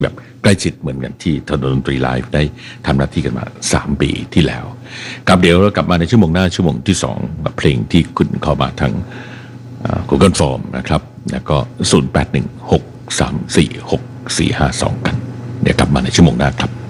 แบบใกล้ชิดเหมือนกันที่ถนนดนตรีไลฟ์ได้ทำหน้าที่กันมา3 ปีที่แล้วครับเดี๋ยวเรากลับมาในชั่วโมงหน้าชั่วโมงที่2กับเพลงที่คุณเข้ามาทาง Google Form นะครับแล้วก็0816346452กันเดี๋ยวกลับมาในชั่วโมงหน้าครับ